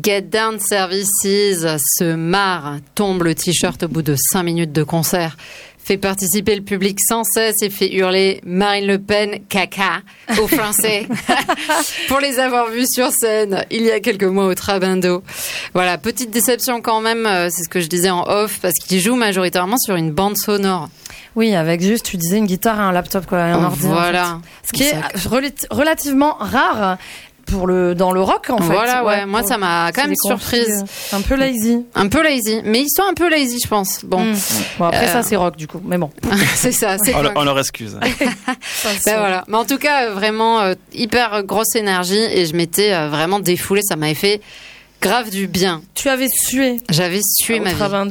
Get Down Services se marre, tombe le t-shirt au bout de 5 minutes de concert, fait participer le public sans cesse et fait hurler Marine Le Pen caca aux Français pour les avoir vus sur scène il y a quelques mois au Trabendo. Voilà, petite déception quand même, c'est ce que je disais en off, parce qu'il joue majoritairement sur une bande sonore. Oui, avec juste, tu disais, une guitare et un laptop, quoi, et un ordi. Voilà. En fait. Ce qui est relativement rare dans le rock, en fait. Voilà, ouais. Moi, ça m'a quand même surprise. Un peu lazy. Un peu lazy. Mais ils sont un peu lazy, je pense. Bon. Bon, après, ça, c'est rock, du coup. Mais bon. C'est ça, c'est on leur excuse. Ben voilà. Mais en tout cas, vraiment, hyper grosse énergie et je m'étais vraiment défoulée. Ça m'avait fait grave du bien. Tu avais sué. J'avais sué ma vie.